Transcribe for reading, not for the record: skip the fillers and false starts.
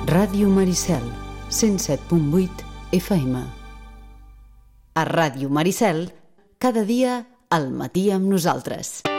Ràdio Maricel, 107.8 FM. A Ràdio Maricel, cada dia al matí amb nosaltres.